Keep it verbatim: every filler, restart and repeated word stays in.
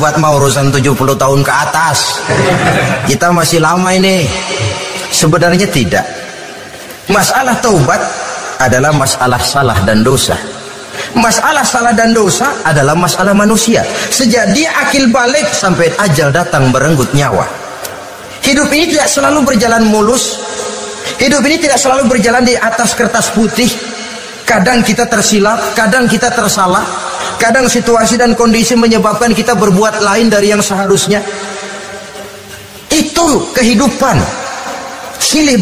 taubat mau urusan tujuh puluh tahun ke atas. Kita masih lama ini. Sebenarnya tidak. Masalah taubat adalah masalah salah dan dosa. Masalah salah dan dosa adalah masalah manusia. Sejak dia akil balik sampai ajal datang merenggut nyawa. Hidup ini tidak selalu berjalan mulus. Hidup ini tidak selalu berjalan di atas kertas putih. Kadang kita tersilap, kadang kita tersalah. Kadang situasi dan kondisi menyebabkan kita berbuat lain dari yang seharusnya. Itu kehidupan. Silih